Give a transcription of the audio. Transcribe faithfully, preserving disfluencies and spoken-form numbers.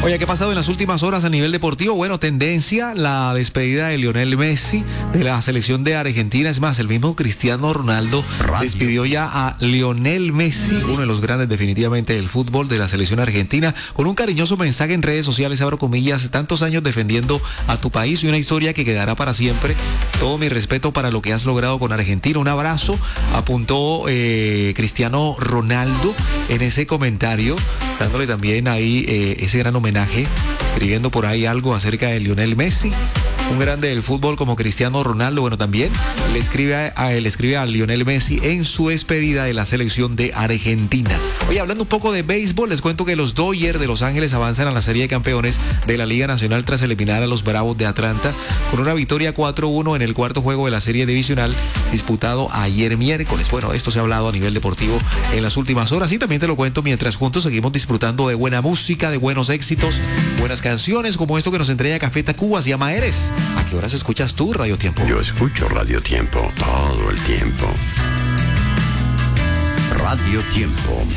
Oye, ¿qué ha pasado en las últimas horas a nivel deportivo? Bueno, tendencia, la despedida de Lionel Messi de la selección de Argentina. Es más, el mismo Cristiano Ronaldo Radio. despidió ya a Lionel Messi, uno de los grandes definitivamente del fútbol de la selección argentina, con un cariñoso mensaje en redes sociales, abro comillas, tantos años defendiendo a tu país y una historia que quedará para siempre. Todo mi respeto para lo que has logrado con Argentina. Un abrazo, apuntó eh, Cristiano Ronaldo en ese comentario, dándole también ahí eh, ese gran homenaje, escribiendo por ahí algo acerca de Lionel Messi, un grande del fútbol como Cristiano Ronaldo. Bueno, también le escribe a, a, le escribe a Lionel Messi en su despedida de la selección de Argentina. Oye, hablando un poco de béisbol, les cuento que los Dodgers de Los Ángeles avanzan a la Serie de Campeones de la Liga Nacional tras eliminar a los Bravos de Atlanta con una victoria cuatro uno en el cuarto juego de la Serie Divisional disputado ayer miércoles. Bueno, esto se ha hablado a nivel deportivo en las últimas horas y también te lo cuento mientras juntos seguimos disfrutando de buena música, de buenos éxitos, buenas canciones como esto que nos entrega Café Tacuba, se llama Eres. ¿A qué horas escuchas tú Radio Tiempo? Yo escucho Radio Tiempo todo el tiempo. Radio Tiempo.